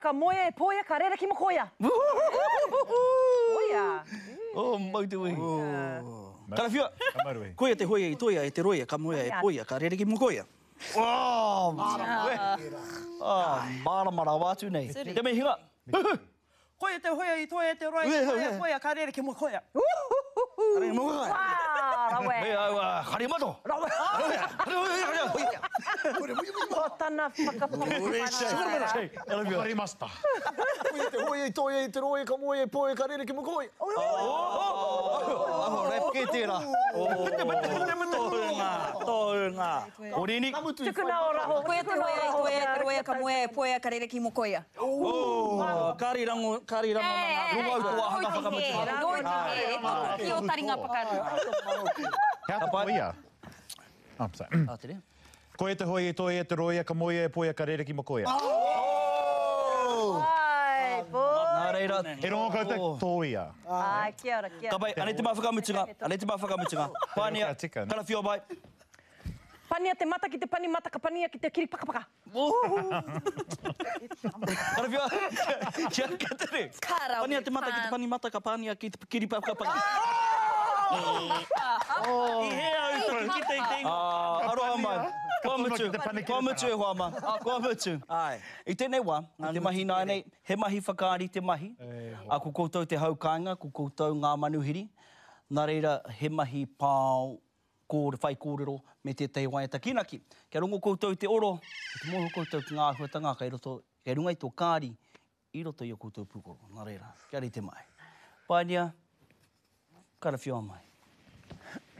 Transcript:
Ka moe e poia, ka rera ki mo koia. Poia. Oh, mautui. Karawhia. Koia te hoia i toia e te roia, ka moe e poia, ka rere ki mo koia. Oh, maramara wātu nei. Te mei hinga. Koia te hoia i toia e te roia, e poia, ka rere ki mo koia. Kare mo koia. Rawe. Hei, kare mato. Rawe. Ko tana whakapapapana. Karimasta. Koia te hoia i toia i te roia, ka moe e poia, ka rere ki mo koia. Rep ke tērā. Tōhunga. Orini. Tukuna o raho. Koia te hoia i toia e te roia, ka moe e poia, ka rere ki mo koia. Kārirango nā runga au kua hanga whakamutu. Roi te he, e tō ki o taringa pakaru. Hea te hoia. Ah, tere. Koia te hoia i toia e te roia, ka moe e poia, ka rere ki mo koia. Ai, po. Nā reira. E rongo kau te toia. Ai, kia ora, kia Ka pai, anei te mā whakamutunga. Pānia, chicken. karawhia bai. Pania te mata ki te pani mata, ka pania ki te kiri pakapaka. Karawhia. Kia tere. Kāra. Pānia te mata ki te pani mata, ka pānia ki te kiri pakapaka. I he au ki te tengo. Aroha mai. Kua mutu e hoa man. Kua mutu. Ai. I tēnei wā, te mahi nāi nei, he mahi whakaari te mahi. A ku koutou te haukāinga, ku koutou ngā manuhiri. Nā reira, he mahi pāo whai kōrero me te te wai takinaki. Kia rongo koutou te oro, te moho koutou ki ngā huatanga, kai runga i tō kāri, i roto i o koutou pūkoro. Nā reira, kia rei te mai. Pānia, karawhia mai.